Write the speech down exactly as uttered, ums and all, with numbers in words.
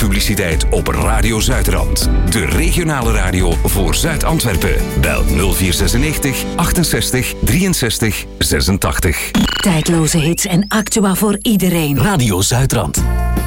publiciteit op Radio Zuidrand. De regionale radio voor Zuid-Antwerpen. Bel nul vier zesennegentig achtenzestig drieënzestig zesentachtig. Tijdloze hits en actua voor iedereen. Radio Zuidrand.